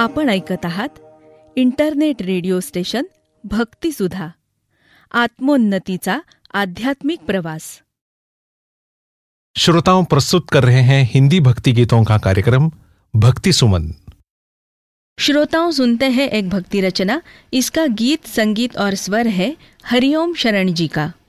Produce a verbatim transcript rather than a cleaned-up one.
आपण ऐकत आहात इंटरनेट रेडिओ स्टेशन भक्ति सुधा, आत्मोन्नतीचा आध्यात्मिक प्रवास। श्रोताओं, प्रस्तुत कर रहे हैं हिंदी भक्ति गीतों का कार्यक्रम भक्ति सुमन। श्रोताओं, सुनते हैं एक भक्ति रचना। इसका गीत, संगीत और स्वर है हरिओम शरण जी का।